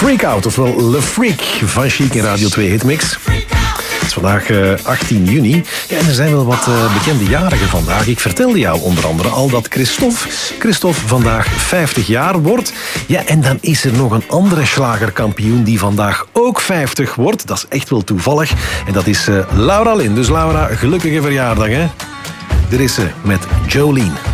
Freak Out, ofwel Le Freak van Chic in Radio 2 Hitmix. Het is vandaag 18 juni. Ja, en er zijn wel wat bekende jarigen vandaag. Ik vertelde jou onder andere al dat Christophe vandaag 50 jaar wordt. Ja, en dan is er nog een andere slagerkampioen die vandaag ook 50 wordt. Dat is echt wel toevallig. En dat is Laura Lynn. Dus Laura, gelukkige verjaardag, hè? Daar is ze met Jolene.